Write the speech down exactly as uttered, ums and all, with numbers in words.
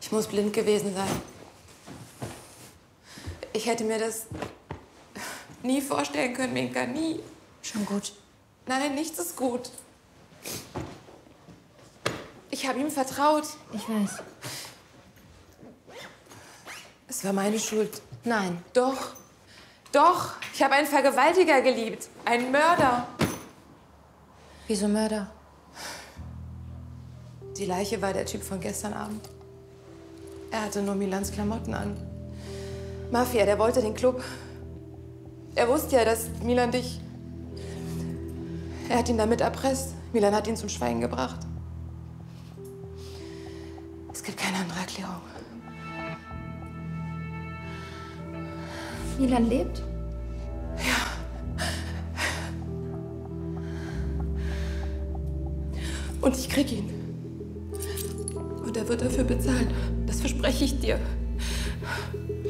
Ich muss blind gewesen sein. Ich hätte mir das nie vorstellen können, Minka, nie. Schon gut. Nein, nichts ist gut. Ich habe ihm vertraut. Ich weiß. Es war meine Schuld. Nein. Doch. Doch. Ich habe einen Vergewaltiger geliebt. Einen Mörder. Wieso Mörder? Die Leiche war der Typ von gestern Abend. Er hatte nur Milans Klamotten an. Mafia, der wollte den Club. Er wusste ja, dass Milan dich... Er hat ihn damit erpresst. Milan hat ihn zum Schweigen gebracht. Es gibt keine andere Erklärung. Milan lebt? Ja. Und ich krieg ihn. Und er wird dafür bezahlen. Das verspreche ich dir.